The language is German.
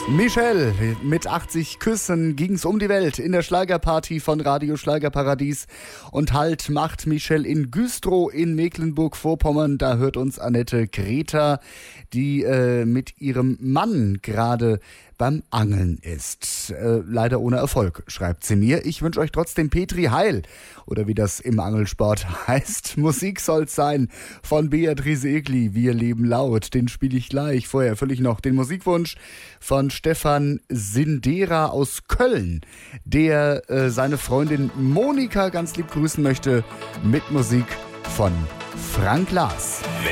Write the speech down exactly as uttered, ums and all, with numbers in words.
Michelle, mit achtzig Küssen ging's um die Welt in der Schlagerparty von Radio Schlagerparadies. Und Halt macht Michelle in Güstrow in Mecklenburg-Vorpommern. Da hört uns Annette Greta, die äh, mit ihrem Mann gerade beim Angeln ist. Äh, leider ohne Erfolg, schreibt sie mir. Ich wünsche euch trotzdem Petri Heil, oder wie das im Angelsport heißt. Musik soll's sein von Beatrice Egli, Wir leben laut. Den spiele ich gleich. Vorher völlig noch den Musikwunsch von Stefan Sindera aus Köln, der äh, seine Freundin Monika ganz lieb grüßen möchte mit Musik von Frank Lars.